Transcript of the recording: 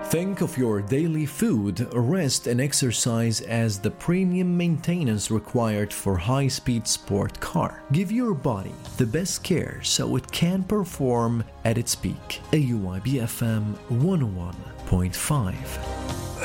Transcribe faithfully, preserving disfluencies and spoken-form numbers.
Think of your daily food, rest, and exercise as the premium maintenance required for high-speed sport car. Give your body the best care so it can perform at its peak. A U I B F M one oh one point five.